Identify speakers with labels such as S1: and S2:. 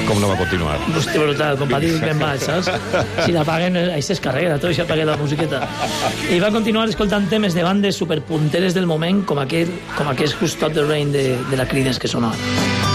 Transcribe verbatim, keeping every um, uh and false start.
S1: com no va continuar?
S2: Hosti, brutal, com va dir ben baix, saps? Si la paguen, això es carrega, tot això paga la musiqueta. I va continuar escoltant temes de bandes superpunteres del moment, com aquell, com aquest Who Stopped the Rain de, de la Creedence que sonava.